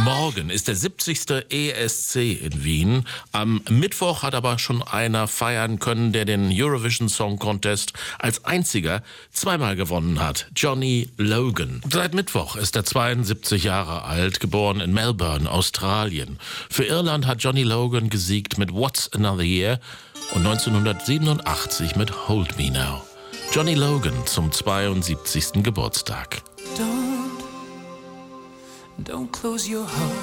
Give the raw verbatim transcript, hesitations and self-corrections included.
Morgen ist der siebzigste E S C in Wien. Am Mittwoch hat aber schon einer feiern können, der den Eurovision Song Contest als einziger zweimal gewonnen hat. Johnny Logan. Seit Mittwoch ist er zweiundsiebzig Jahre alt, geboren in Melbourne, Australien. Für Irland hat Johnny Logan gesiegt mit What's Another Year und neunzehnhundertsiebenundachtzig mit Hold Me Now. Johnny Logan zum zweiundsiebzigsten Geburtstag. Don't, don't close your heart